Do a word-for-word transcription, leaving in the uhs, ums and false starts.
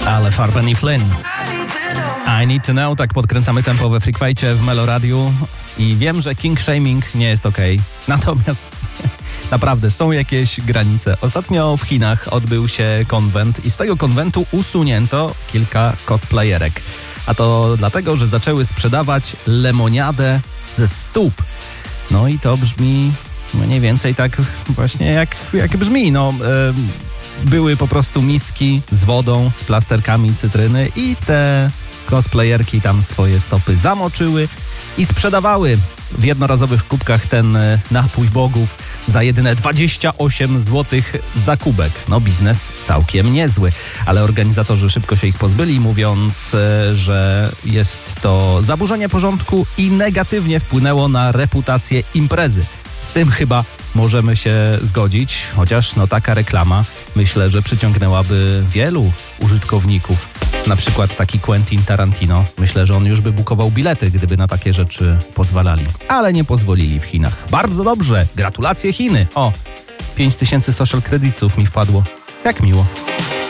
Ale Farben i Flynn. I Need to Know, tak podkręcamy tempo we Freakwajcie w Meloradiu i wiem, że king shaming nie jest okej. Okay. Natomiast naprawdę są jakieś granice. Ostatnio w Chinach odbył się konwent i z tego konwentu usunięto kilka cosplayerek. A to dlatego, że zaczęły sprzedawać lemoniadę ze stóp. No i to brzmi mniej więcej tak właśnie jak, jak brzmi. No, yy, były po prostu miski z wodą, z plasterkami cytryny i te cosplayerki tam swoje stopy zamoczyły i sprzedawały w jednorazowych kubkach ten napój bogów za jedyne dwadzieścia osiem złotych za kubek. No biznes całkiem niezły, ale organizatorzy szybko się ich pozbyli, mówiąc, że jest to zaburzenie porządku i negatywnie wpłynęło na reputację imprezy. Z tym chyba możemy się zgodzić, chociaż no taka reklama myślę, że przyciągnęłaby wielu użytkowników. Na przykład taki Quentin Tarantino. Myślę, że on już by bukował bilety, gdyby na takie rzeczy pozwalali. Ale nie pozwolili w Chinach. Bardzo dobrze. Gratulacje Chiny. O, pięć tysięcy social creditsów mi wpadło. Jak miło.